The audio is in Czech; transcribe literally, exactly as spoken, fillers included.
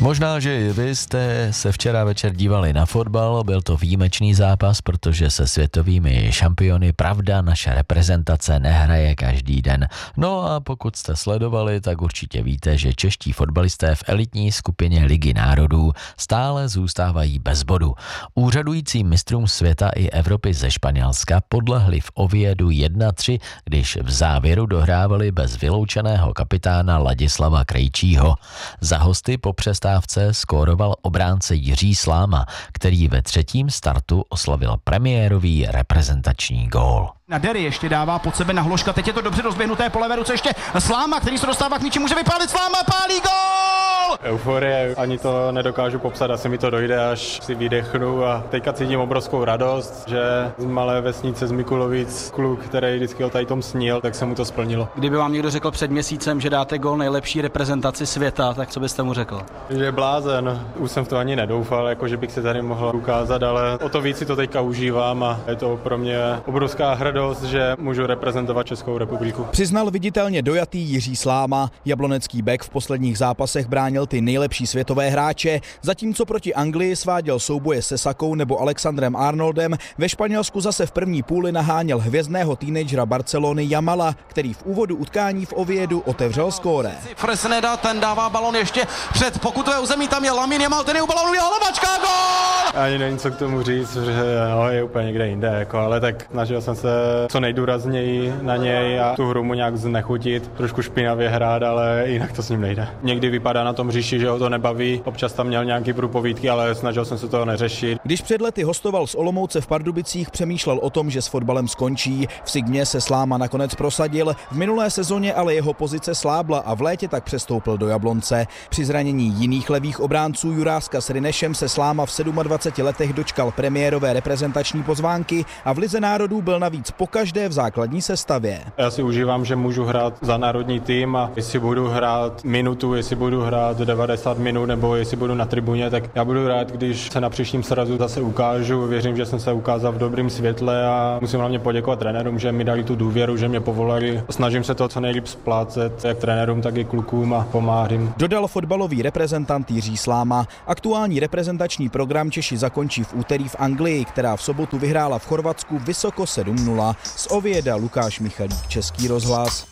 Možná, že i vy jste se včera večer dívali na fotbal, byl to výjimečný zápas, protože se světovými šampiony pravda naše reprezentace nehraje každý den. No a pokud jste sledovali, tak určitě víte, že čeští fotbalisté v elitní skupině Ligy národů stále zůstávají bez bodu. Úřadujícím mistrům světa i Evropy ze Španělska podlehli v Oviedu jedna tři, když v závěru dohrávali bez vyloučeného kapitána Ladislava Krejčího. Za hosty po přestávce skóroval obránce Jiří Sláma, který ve třetím startu oslavil premiérový reprezentační gól. Na Dery ještě dává pod sebe na Hloška, teď je to dobře rozběhnuté po levé ruce, ještě Sláma, který se dostává k míči, může vypálit, Sláma pálí gól! Euforie, ani to nedokážu popsat, asi mi to dojde, až si vydechnu a teďka cítím obrovskou radost, že z malé vesnice z Mikulovic kluk, který vždycky o tady tom snil, tak se mu to splnilo. Kdyby vám někdo řekl před měsícem, že dáte gól nejlepší reprezentaci světa, tak co byste mu řekl? Že je blázen, už jsem v to ani nedoufal, jako že bych se tady mohl ukázat, ale o to víc si to teďka užívám a je to pro mě obrovská hrdost, že můžu reprezentovat Českou republiku. Přiznal viditelně dojatý Jiří Sláma. Jablonecký bek v posledních zápasech bránil ty nejlepší světové hráče, zatímco proti Anglii sváděl souboje se Sakou nebo Alexandrem Arnoldem, ve Španělsku zase v první půli naháněl hvězdného teenagera Barcelony Jamala, který v úvodu utkání v Oviedu otevřel skóre. Fresneda, ten dává balon ještě před pokutové území, tam je Lamine Yamal, ten je u balonu, jeho hlavačka, gól! Ani není co k tomu říct, že no, je úplně někde jinde, jako, ale tak snažil jsem se co nejdůrazněji na něj a tu hru mu nějak znechutit, trošku špinavě hrát, ale jinak to s ním nejde. Někdy vypadá na tom hřišti, že ho to nebaví, občas tam měl nějaký průpovídky, ale snažil jsem se toho neřešit. Když před lety hostoval z Olomouce v Pardubicích, přemýšlel o tom, že s fotbalem skončí. V Sigmě se Sláma nakonec prosadil, v minulé sezóně ale jeho pozice slábla a v létě tak přestoupil do Jablonce. Při zranění jiných levých obránců Juráska s Rynešem se Sláma v dvaceti sedmi letech dočkal premiérové reprezentační pozvánky a v Lize národů byl navíc pokaždé v základní sestavě. Já si užívám, že můžu hrát za národní tým a jestli budu hrát minutu, jestli budu hrát devadesát minut nebo jestli budu na tribuně, tak já budu rád, když se na příštím srazu zase ukážu. Věřím, že jsem se ukázal v dobrém světle a musím hlavně poděkovat trenérům, že mi dali tu důvěru, že mě povolali. Snažím se to co nejlíp splácet, jak trenérům, tak i klukům a pomáhat jim. Dodal fotbalový reprezentant Jiří Sláma. Aktuální reprezentační program Češi zakončí v úterý v Anglii, která v sobotu vyhrála v Chorvatsku vysoko sedm nula. Z Ovieda Lukáš Michalík, Český rozhlas.